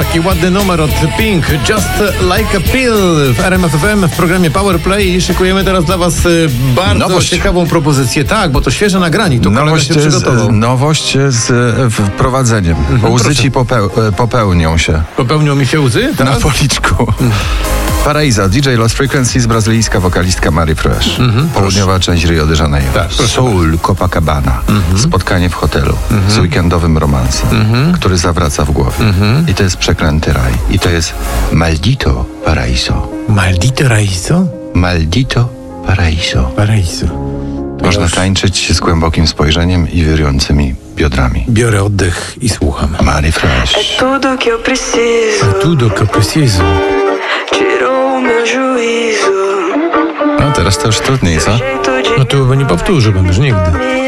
Taki ładny numer od Pink, Just Like a Pill w RMF FM w programie Power Play i szykujemy teraz dla was bardzo ciekawą propozycję. Tak, bo to świeże nagranie, to kolega się przygotował. Nowość z wprowadzeniem, bo łzy ci popełnią się. Popełnią mi się łzy? Na policzku. Paraíso, DJ Lost Frequencies, brazylijska wokalistka Mari Fresh. Południowa część Rio de Janeiro. Tak, Soul, Copacabana. Spotkanie w hotelu z weekendowym romansem, który zawraca w głowie. I to jest przeklęty raj. I to jest Maldito Paraíso. Maldito Paraíso? Maldito Paraíso. Paraíso. Można tańczyć z głębokim spojrzeniem i wirującymi biodrami. Biorę oddech i słucham. Mari Fresh. Tudo que eu preciso. Tudo que eu preciso. Tirou o meu juízo. No teraz to już trudniej, co? No to chyba nie powtórzę, będziesz nigdy.